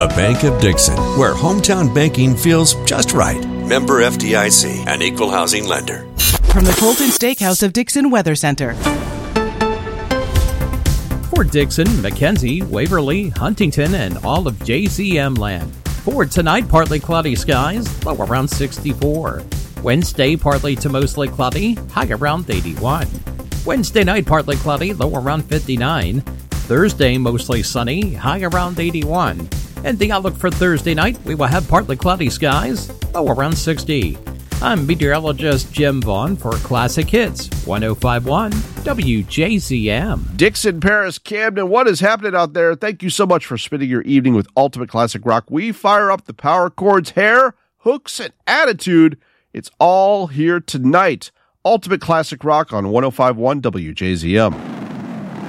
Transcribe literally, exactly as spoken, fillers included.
A Bank of Dixon, where hometown banking feels just right. Member F D I C, an equal housing lender. From the Colton Steakhouse of Dixon Weather Center. For Dixon, McKenzie, Waverly, Huntington, and all of J Z M land. For tonight, partly cloudy skies, low around sixty-four. Wednesday, partly to mostly cloudy, high around eighty-one. Wednesday night, partly cloudy, low around fifty-nine. Thursday, mostly sunny, high around eighty-one. And the outlook for Thursday night, we will have partly cloudy skies, low around sixty. I'm meteorologist Jim Vaughn for Classic Hits, one oh five point one W J Z M. Dixon, Paris, Camden, what is happening out there? Thank you so much for spending your evening with Ultimate Classic Rock. We fire up the power chords, hair, hooks, and attitude. It's all here tonight. Ultimate Classic Rock on one oh five point one W J Z M.